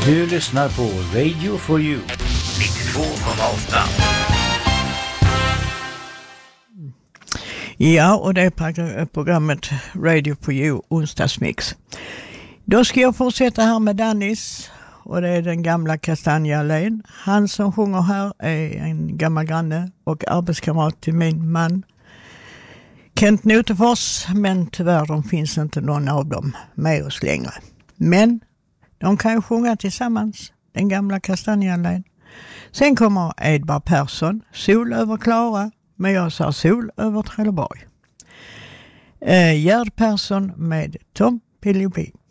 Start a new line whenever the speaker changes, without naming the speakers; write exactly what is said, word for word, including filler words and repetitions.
Du lyssnar på Radio for You nittiotvå komma åtta.
Ja, och det är programmet Radio for You onsdagsmix. Då ska jag fortsätta här med Dennis, och det är den gamla Kastanjeallén. Han som sjunger här är en gammal granne och arbetskamrat till min man Kent Notefors, men tyvärr de finns inte någon av dem med oss längre. Men de kan ju sjunga tillsammans, den gamla Kastanjeallén. Sen kommer Edvard Persson, Sol över Klara, men jag sa Sol över Trelleborg. Eh, Gerd Persson med Tom Pillopi.